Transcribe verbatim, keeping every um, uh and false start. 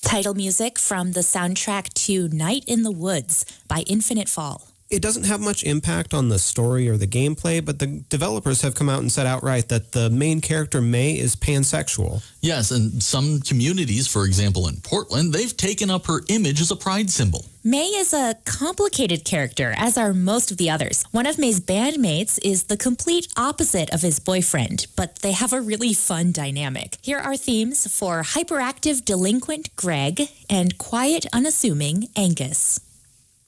Title music from the soundtrack to Night in the Woods by Infinite Fall. It doesn't have much impact on the story or the gameplay, but the developers have come out and said outright that the main character, May, is pansexual. Yes, and some communities, for example in Portland, they've taken up her image as a pride symbol. May is a complicated character, as are most of the others. One of May's bandmates is the complete opposite of his boyfriend, but they have a really fun dynamic. Here are themes for hyperactive delinquent Greg and quiet, unassuming Angus.